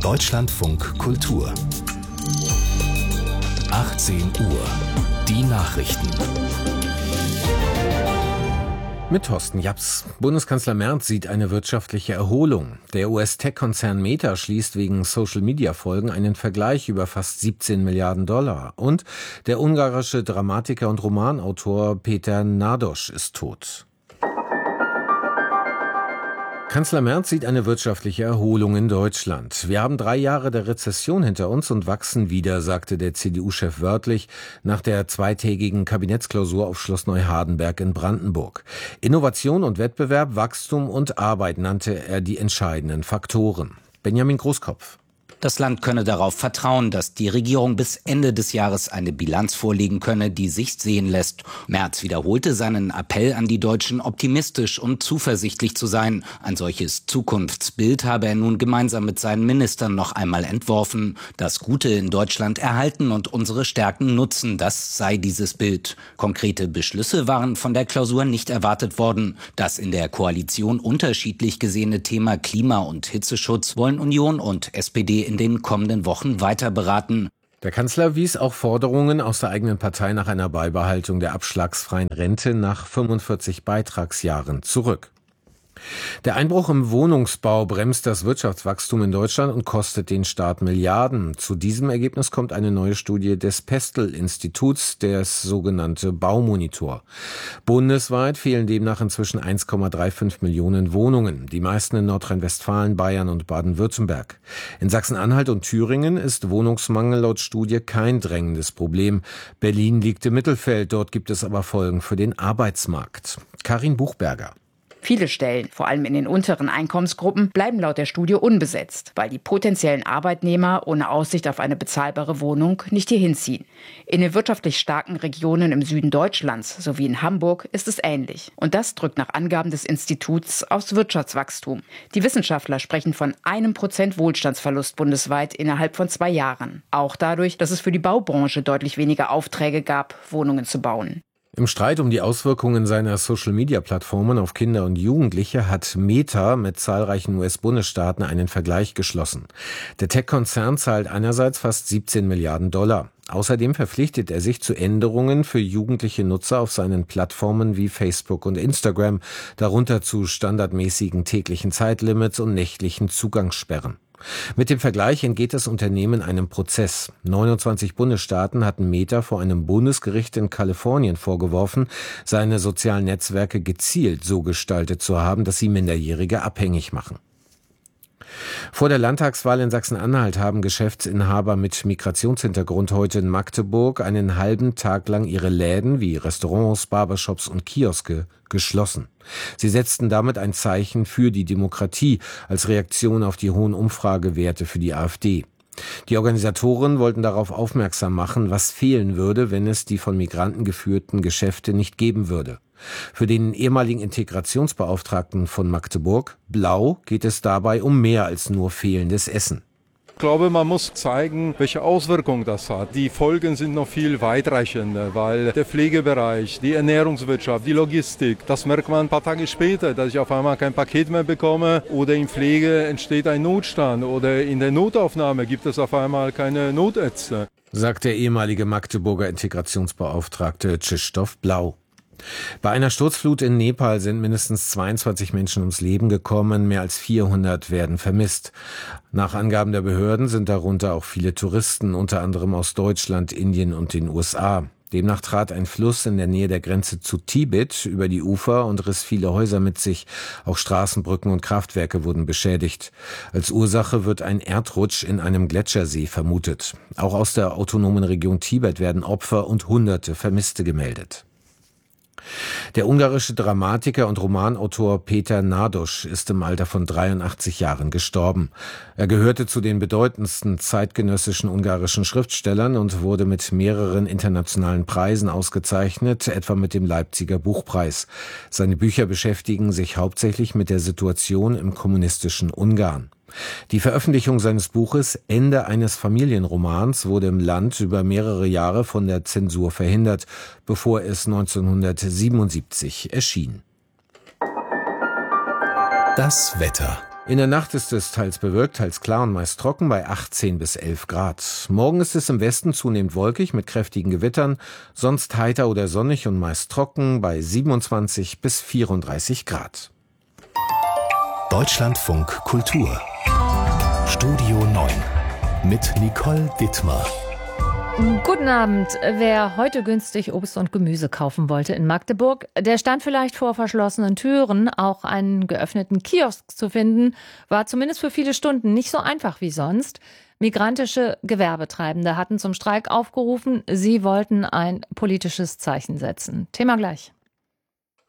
Deutschlandfunk Kultur 18 Uhr. Die Nachrichten. Mit Thorsten Japs. Bundeskanzler Merz sieht eine wirtschaftliche Erholung. Der US-Tech-Konzern Meta schließt wegen Social-Media-Folgen einen Vergleich über fast 17 Milliarden Dollar. Und der ungarische Dramatiker und Romanautor Péter Nádas ist tot. Kanzler Merz sieht eine wirtschaftliche Erholung in Deutschland. Wir haben 3 Jahre der Rezession hinter uns und wachsen wieder, sagte der CDU-Chef wörtlich nach der zweitägigen Kabinettsklausur auf Schloss Neuhardenberg in Brandenburg. Innovation und Wettbewerb, Wachstum und Arbeit nannte er die entscheidenden Faktoren. Benjamin Großkopf. Das Land könne darauf vertrauen, dass die Regierung bis Ende des Jahres eine Bilanz vorlegen könne, die sich sehen lässt. Merz wiederholte seinen Appell an die Deutschen, optimistisch und zuversichtlich zu sein. Ein solches Zukunftsbild habe er nun gemeinsam mit seinen Ministern noch einmal entworfen. Das Gute in Deutschland erhalten und unsere Stärken nutzen, das sei dieses Bild. Konkrete Beschlüsse waren von der Klausur nicht erwartet worden. Das in der Koalition unterschiedlich gesehene Thema Klima- und Hitzeschutz wollen Union und SPD in den kommenden Wochen weiter beraten. Der Kanzler wies auch Forderungen aus der eigenen Partei nach einer Beibehaltung der abschlagsfreien Rente nach 45 Beitragsjahren zurück. Der Einbruch im Wohnungsbau bremst das Wirtschaftswachstum in Deutschland und kostet den Staat Milliarden. Zu diesem Ergebnis kommt eine neue Studie des Pestel-Instituts, das sogenannte Baumonitor. Bundesweit fehlen demnach inzwischen 1,35 Millionen Wohnungen, die meisten in Nordrhein-Westfalen, Bayern und Baden-Württemberg. In Sachsen-Anhalt und Thüringen ist Wohnungsmangel laut Studie kein drängendes Problem. Berlin liegt im Mittelfeld, dort gibt es aber Folgen für den Arbeitsmarkt. Karin Buchberger. Viele Stellen, vor allem in den unteren Einkommensgruppen, bleiben laut der Studie unbesetzt, weil die potenziellen Arbeitnehmer ohne Aussicht auf eine bezahlbare Wohnung nicht hierhin ziehen. In den wirtschaftlich starken Regionen im Süden Deutschlands sowie in Hamburg ist es ähnlich. Und das drückt nach Angaben des Instituts aufs Wirtschaftswachstum. Die Wissenschaftler sprechen von 1% Wohlstandsverlust bundesweit innerhalb von 2 Jahren. Auch dadurch, dass es für die Baubranche deutlich weniger Aufträge gab, Wohnungen zu bauen. Im Streit um die Auswirkungen seiner Social-Media-Plattformen auf Kinder und Jugendliche hat Meta mit zahlreichen US-Bundesstaaten einen Vergleich geschlossen. Der Tech-Konzern zahlt einerseits fast 17 Milliarden Dollar. Außerdem verpflichtet er sich zu Änderungen für jugendliche Nutzer auf seinen Plattformen wie Facebook und Instagram, darunter zu standardmäßigen täglichen Zeitlimits und nächtlichen Zugangssperren. Mit dem Vergleich entgeht das Unternehmen einem Prozess. 29 Bundesstaaten hatten Meta vor einem Bundesgericht in Kalifornien vorgeworfen, seine sozialen Netzwerke gezielt so gestaltet zu haben, dass sie Minderjährige abhängig machen. Vor der Landtagswahl in Sachsen-Anhalt haben Geschäftsinhaber mit Migrationshintergrund heute in Magdeburg einen halben Tag lang ihre Läden wie Restaurants, Barbershops und Kioske geschlossen. Sie setzten damit ein Zeichen für die Demokratie als Reaktion auf die hohen Umfragewerte für die AfD. Die Organisatoren wollten darauf aufmerksam machen, was fehlen würde, wenn es die von Migranten geführten Geschäfte nicht geben würde. Für den ehemaligen Integrationsbeauftragten von Magdeburg, Blau, geht es dabei um mehr als nur fehlendes Essen. Ich glaube, man muss zeigen, welche Auswirkungen das hat. Die Folgen sind noch viel weitreichender, weil der Pflegebereich, die Ernährungswirtschaft, die Logistik, das merkt man ein paar Tage später, dass ich auf einmal kein Paket mehr bekomme oder in Pflege entsteht ein Notstand oder in der Notaufnahme gibt es auf einmal keine Notärzte, sagt der ehemalige Magdeburger Integrationsbeauftragte Krzysztof Blau. Bei einer Sturzflut in Nepal sind mindestens 22 Menschen ums Leben gekommen, mehr als 400 werden vermisst. Nach Angaben der Behörden sind darunter auch viele Touristen, unter anderem aus Deutschland, Indien und den USA. Demnach trat ein Fluss in der Nähe der Grenze zu Tibet über die Ufer und riss viele Häuser mit sich. Auch Straßenbrücken und Kraftwerke wurden beschädigt. Als Ursache wird ein Erdrutsch in einem Gletschersee vermutet. Auch aus der autonomen Region Tibet werden Opfer und Hunderte Vermisste gemeldet. Der ungarische Dramatiker und Romanautor Péter Nádas ist im Alter von 83 Jahren gestorben. Er gehörte zu den bedeutendsten zeitgenössischen ungarischen Schriftstellern und wurde mit mehreren internationalen Preisen ausgezeichnet, etwa mit dem Leipziger Buchpreis. Seine Bücher beschäftigen sich hauptsächlich mit der Situation im kommunistischen Ungarn. Die Veröffentlichung seines Buches Ende eines Familienromans wurde im Land über mehrere Jahre von der Zensur verhindert, bevor es 1977 erschien. Das Wetter. In der Nacht ist es teils bewölkt, teils klar und meist trocken bei 18 bis 11 Grad. Morgen ist es im Westen zunehmend wolkig mit kräftigen Gewittern, sonst heiter oder sonnig und meist trocken bei 27 bis 34 Grad. Deutschlandfunk Kultur. Studio 9 mit Nicole Dittmar. Guten Abend. Wer heute günstig Obst und Gemüse kaufen wollte in Magdeburg, der stand vielleicht vor verschlossenen Türen. Auch einen geöffneten Kiosk zu finden, war zumindest für viele Stunden nicht so einfach wie sonst. Migrantische Gewerbetreibende hatten zum Streik aufgerufen. Sie wollten ein politisches Zeichen setzen. Thema gleich.